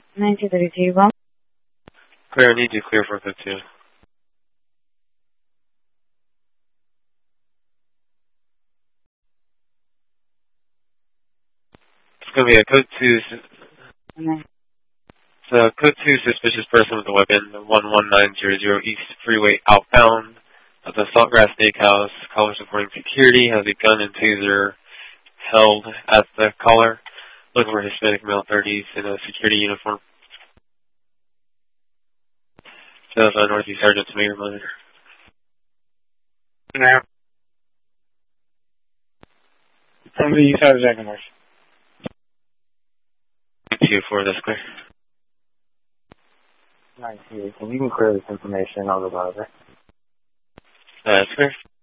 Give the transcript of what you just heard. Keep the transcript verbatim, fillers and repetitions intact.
nine two three two, well. Clear, I need you clear for code two. It's going to be a code two. Okay. So code two, suspicious person with a weapon, one one nine zero zero East Freeway outbound at the Saltgrass Steakhouse. Caller supporting security, has a gun and taser held at the caller. Looking for Hispanic male thirties in a security uniform. South uh, Northeast Sergeant to Mayor Monitor. Now. From the east side of Jack and Marsh. two four, that's clear. nine two, can you clear this information over the other? Uh, that's clear.